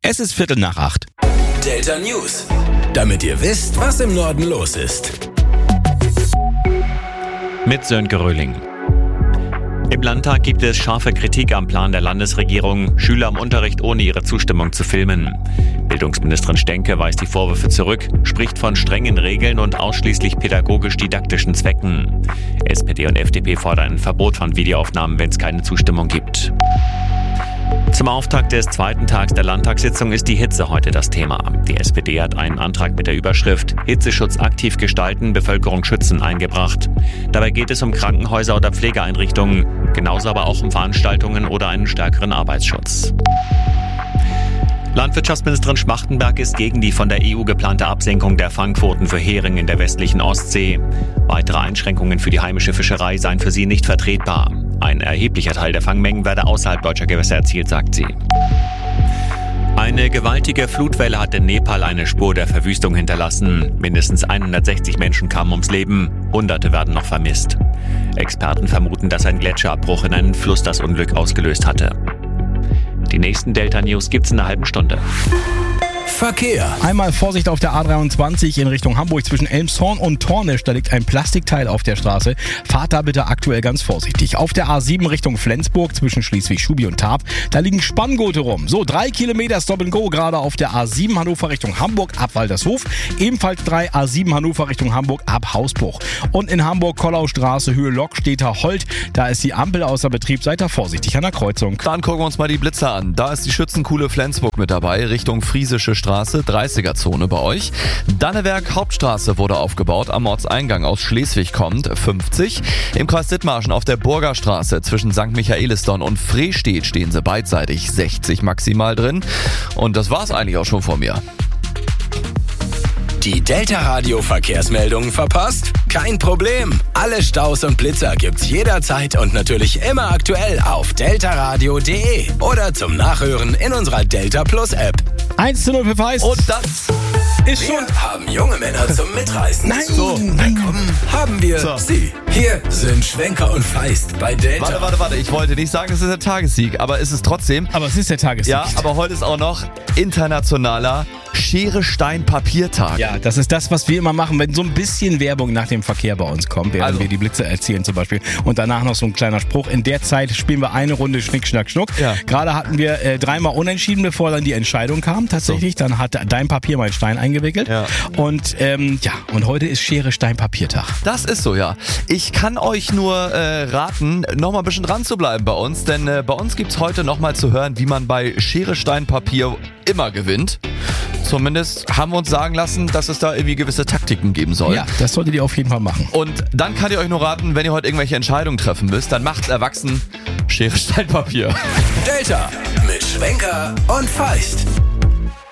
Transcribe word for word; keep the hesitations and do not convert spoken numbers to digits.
Es ist Viertel nach acht. Delta News, damit ihr wisst, was im Norden los ist. Mit Sönke Röhling. Im Landtag gibt es scharfe Kritik am Plan der Landesregierung, Schüler im Unterricht ohne ihre Zustimmung zu filmen. Bildungsministerin Stenke weist die Vorwürfe zurück, spricht von strengen Regeln und ausschließlich pädagogisch-didaktischen Zwecken. S P D und F D P fordern ein Verbot von Videoaufnahmen, wenn es keine Zustimmung gibt. Zum Auftakt des zweiten Tags der Landtagssitzung ist die Hitze heute das Thema. Die S P D hat einen Antrag mit der Überschrift Hitzeschutz aktiv gestalten, Bevölkerung schützen eingebracht. Dabei geht es um Krankenhäuser oder Pflegeeinrichtungen, genauso aber auch um Veranstaltungen oder einen stärkeren Arbeitsschutz. Landwirtschaftsministerin Schmachtenberg ist gegen die von der E U geplante Absenkung der Fangquoten für Hering in der westlichen Ostsee. Weitere Einschränkungen für die heimische Fischerei seien für sie nicht vertretbar. Ein erheblicher Teil der Fangmengen werde außerhalb deutscher Gewässer erzielt, sagt sie. Eine gewaltige Flutwelle hat in Nepal eine Spur der Verwüstung hinterlassen. Mindestens hundertsechzig Menschen kamen ums Leben, Hunderte werden noch vermisst. Experten vermuten, dass ein Gletscherabbruch in einen Fluss das Unglück ausgelöst hatte. Die nächsten Delta News gibt's in einer halben Stunde. Verkehr. Einmal Vorsicht auf der A dreiundzwanzig in Richtung Hamburg zwischen Elmshorn und Tornisch. Da liegt ein Plastikteil auf der Straße. Fahrt da bitte aktuell ganz vorsichtig. Auf der A sieben Richtung Flensburg zwischen Schleswig-Schubi und Tarp. Da liegen Spanngurte rum. So, drei Kilometer Stop and Go gerade auf der A sieben Hannover Richtung Hamburg ab Waltershof. Ebenfalls drei A sieben Hannover Richtung Hamburg ab Hausbruch. Und in Hamburg Kollaustraße Höhe Lokstädter Holt. Da ist die Ampel außer Betrieb. Seid da vorsichtig an der Kreuzung. Dann gucken wir uns mal die Blitzer an. Da ist die Schützenkuhle Flensburg mit dabei, Richtung Friesische Straße, dreißiger-Zone bei euch. Danneberg Hauptstraße wurde aufgebaut, am Ortseingang aus Schleswig kommt, fünfzig. Im Kreis Dithmarschen auf der Burgerstraße zwischen Sankt Michaelisdorf und Frestedt stehen sie beidseitig, sechzig maximal drin. Und das war's eigentlich auch schon von mir. Die Delta-Radio-Verkehrsmeldungen verpasst? Kein Problem. Alle Staus und Blitzer gibt's jederzeit und natürlich immer aktuell auf deltaradio punkt de oder zum Nachhören in unserer Delta Plus App. eins zu null für Feist. Und das ist Wir schon... haben junge Männer zum Mitreißen. Nein, so, nein. bekommen haben wir So. sie. Hier sind Schwenker und Feist bei Delta. Warte, warte, warte. Ich wollte nicht sagen, es ist der Tagessieg, aber es ist trotzdem. Aber es ist der Tagessieg. Ja, aber heute ist auch noch internationaler Schere-Stein-Papier-Tag. Ja, das ist das, was wir immer machen, wenn so ein bisschen Werbung nach dem Verkehr bei uns kommt, während Also. wir die Blitze erzählen zum Beispiel. Und danach noch so ein kleiner Spruch. In der Zeit spielen wir eine Runde Schnick, Schnack, Schnuck. Ja. Gerade hatten wir äh, dreimal unentschieden, bevor dann die Entscheidung kam tatsächlich. Dann hat dein Papier mein Stein eingewickelt. Ja. Und ähm, ja, und heute ist Schere, Stein, Papiertag. Das ist so, ja. Ich kann euch nur äh, raten, noch mal ein bisschen dran zu bleiben bei uns, denn äh, bei uns gibt's heute noch mal zu hören, wie man bei Schere, Stein, Papier immer gewinnt. Zumindest haben wir uns sagen lassen, dass es da irgendwie gewisse Taktiken geben soll. Ja, das solltet ihr auf jeden Fall machen. Und dann kann ich euch nur raten, wenn ihr heute irgendwelche Entscheidungen treffen müsst, dann macht's erwachsen Schere, Stein, Papier. Delta mit Schwenker und Feist.